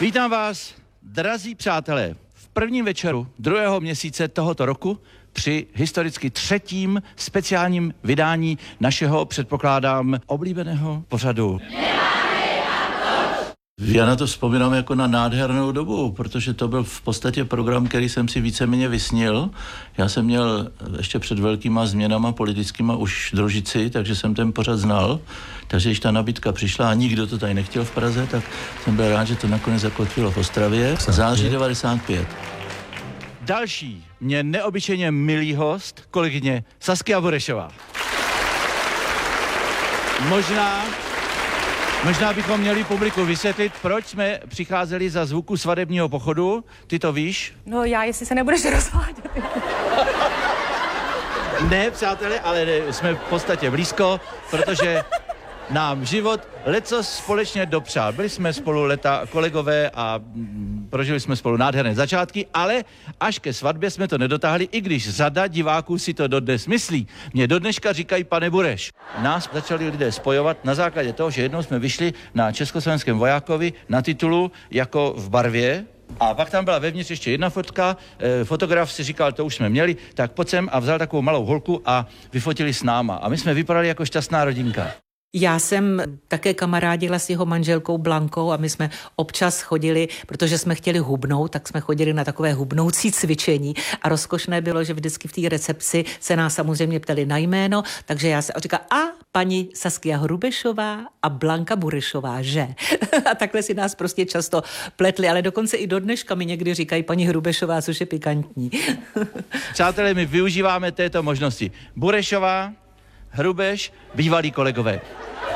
Vítám vás, drazí přátelé, v prvním večeru 2. měsíce tohoto roku při historicky 3. speciálním vydání našeho, předpokládám, oblíbeného pořadu. Já na to vzpomínám jako na nádhernou dobu, protože to byl v podstatě program, který jsem si víceméně vysnil. Já jsem měl ještě před velkýma změnama politickýma už družici, takže jsem ten pořad znal. Takže když ta nabídka přišla a nikdo to tady nechtěl v Praze, tak jsem byl rád, že to nakonec zakotvilo v Ostravě. Září 95. Další mě neobyčejně milý host, kolegyně Saskia Burešová. Možná bychom měli publiku vysvětlit, proč jsme přicházeli za zvuku svadebního pochodu. Ty to víš? No já, jestli se nebudeš rozvádět. Ne, přátelé, ale jsme v podstatě blízko, protože nám život lecos společně dopřál. Byli jsme spolu leta kolegové a prožili jsme spolu nádherné začátky, ale až ke svatbě jsme to nedotáhli, i když řada diváků si to dodnes myslí. Mě dodneška říkají pane Bureš. Nás začali lidé spojovat na základě toho, že jednou jsme vyšli na Československém vojákovi na titulu jako v barvě. A pak tam byla vevnitř ještě jedna fotka, fotograf si říkal, to už jsme měli, tak pojď sem a vzal takovou malou holku a vyfotili s náma. A my jsme vypadali jako šťastná rodinka. Já jsem také kamarádila s jeho manželkou Blankou a my jsme občas chodili, protože jsme chtěli hubnout, tak jsme chodili na takové hubnoucí cvičení a rozkošné bylo, že vždycky v té recepci se nás samozřejmě ptali na jméno, takže já se říkala, a paní Saskia Hrubešová a Blanka Burešová, že? A takhle si nás prostě často pletli, ale dokonce i do dneška mi někdy říkají paní Hrubešová, což je pikantní. Přátelé, my využíváme této možnosti. Burešová, Hrubeš, bývalí kolegové.